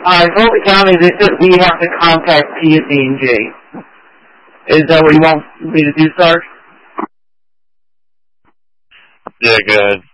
Fulton County, they said we have to contact PSE&G. Is that what you want me to do, Sarge? Yeah, good.